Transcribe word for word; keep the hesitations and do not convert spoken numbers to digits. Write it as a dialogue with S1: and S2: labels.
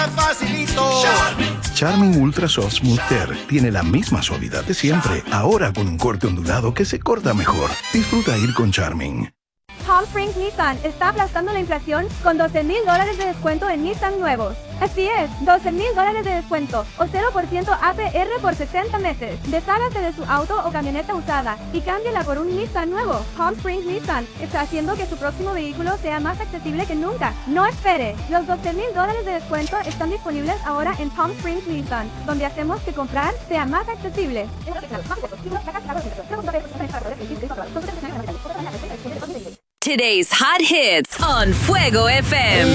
S1: Facilito.
S2: Charmin Ultra Soft Smooth Tear tiene la misma suavidad de siempre, ahora con un corte ondulado que se corta mejor. Disfruta ir con Charmin.
S3: Palm Springs Nissan está aplastando la inflación con doce mil dólares de descuento en Nissan nuevos. Así es, doce mil dólares de descuento o cero por ciento A P R por sesenta meses. Deshágase de su auto o camioneta usada y cámbiala por un Nissan nuevo. Palm Springs Nissan está haciendo que su próximo vehículo sea más accesible que nunca. No espere, los doce mil dólares de descuento están disponibles ahora en Palm Springs Nissan, donde hacemos que comprar sea más accesible.
S4: Today's hot hits on Fuego F M.